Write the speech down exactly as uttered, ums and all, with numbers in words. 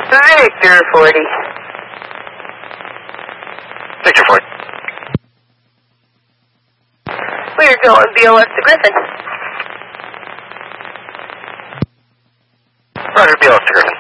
Victor forty. Victor forty. We are going B O S to Griffin. Roger, B O S to Griffin.